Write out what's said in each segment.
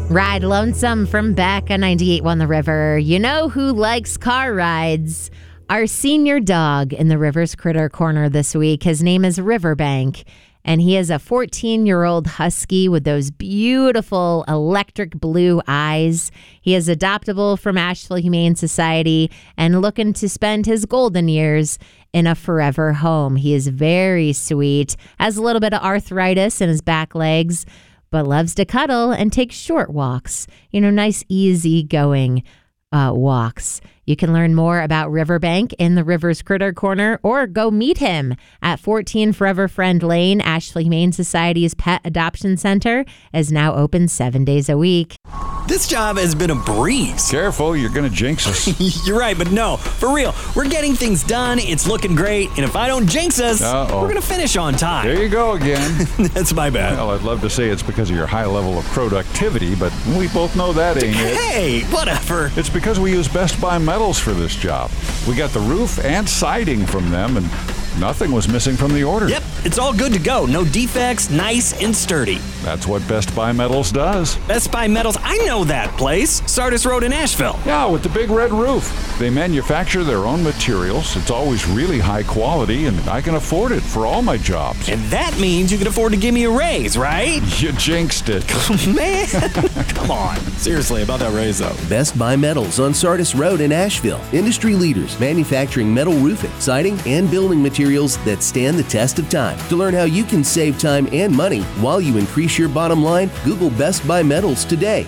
Ride Lonesome from Beck on 98.1 The River. You know who likes car rides? Our senior dog in the River's Critter Corner this week. His name is Riverbank, and he is a 14-year-old husky with those beautiful electric blue eyes. He is adoptable from Asheville Humane Society and looking to spend his golden years in a forever home. He is very sweet, has a little bit of arthritis in his back legs, but loves to cuddle and take short walks. Nice, easy-going walks. You can learn more about Riverbank in the River's Critter Corner or go meet him at 14 Forever Friend Lane. Asheville Humane Society's Pet Adoption Center is now open 7 days a week. This job has been a breeze. Careful, you're going to jinx us. You're right, but no, for real. We're getting things done, it's looking great, and if I don't jinx us, we're going to finish on time. There you go again. That's my bad. Well, I'd love to say it's because of your high level of productivity, but we both know that ain't it. Hey, whatever. It's because we use Best Buy Metals for this job. We got the roof and siding from them, and nothing was missing from the order. Yep, it's all good to go. No defects, nice and sturdy. That's what Best Buy Metals does. Best Buy Metals, I know that place. Sardis Road in Asheville. Yeah, with the big red roof. They manufacture their own materials. It's always really high quality, and I can afford it for all my jobs. And that means you can afford to give me a raise, right? You jinxed it. Man, come on. Seriously, about that raise, though. Best Buy Metals on Sardis Road in Asheville. Industry leaders manufacturing metal roofing, siding, and building materials that stand the test of time. To learn how you can save time and money while you increase your bottom line, Google Best Buy Metals today.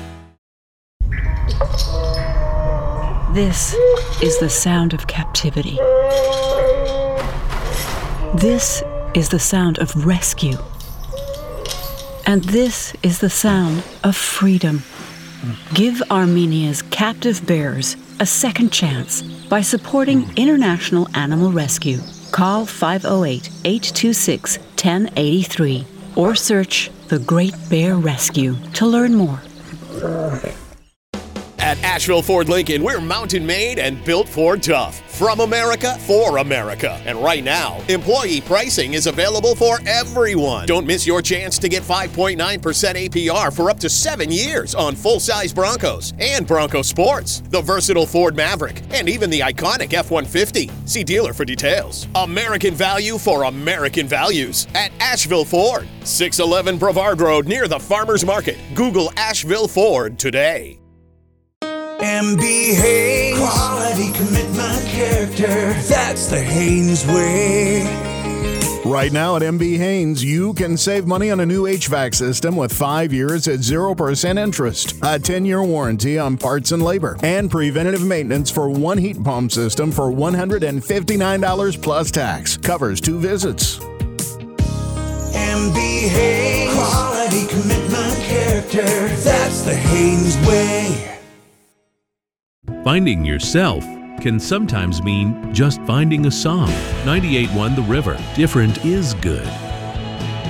This is the sound of captivity. This is the sound of rescue. And this is the sound of freedom. Give Armenia's captive bears a second chance by supporting International Animal Rescue. Call 508-826-1083 or search The Great Bear Rescue to learn more. At Asheville Ford Lincoln, we're mountain made and built Ford tough. From America, for America. And right now, employee pricing is available for everyone. Don't miss your chance to get 5.9% APR for up to 7 years on full-size Broncos and Bronco Sports, the versatile Ford Maverick, and even the iconic F-150. See dealer for details. American value for American values at Asheville Ford, 611 Brevard Road near the Farmers Market. Google Asheville Ford today. MB Haynes, quality, commitment, character, that's the Haynes way. Right now at MB Haynes, you can save money on a new HVAC system with 5 years at 0% interest, a 10-year warranty on parts and labor, and preventative maintenance for one heat pump system for $159 plus tax. Covers 2 visits. MB Haynes, quality, commitment, character, that's the Haynes way. Finding yourself can sometimes mean just finding a song. 98.1 The River. Different is good.